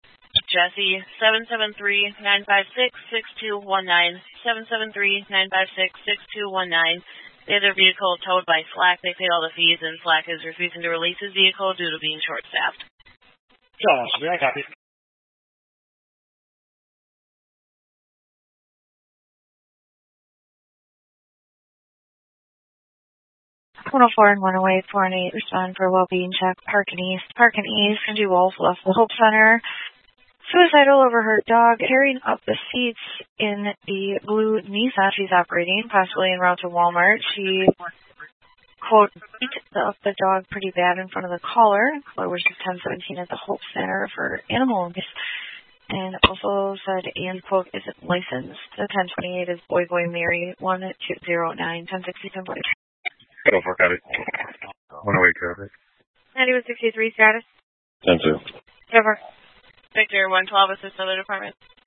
Jesse, 773-956-6219, 773-956-6219. The other vehicle towed by Slack. They paid all the fees, and Slack is refusing to release his vehicle due to being short-staffed. Awesome. I copy. 104 and 108, 4 and 8 respond for well-being check. Park and East. Park and East. Cindy Wolf left the Hope Center. Suicidal overhurt dog tearing up the seats in the blue Nissan she's operating, possibly en route to Walmart. She, quote, beat up the dog pretty bad in front of the caller. Caller was 1017 at the Hope Center for animal abuse. And also said, and, quote, is it licensed? The 1028 is Boy Boy Mary 1209 1060 1040. 104, copy. 108, copy. 9163 status. 10-2. Over. Victor, 112, assist other department.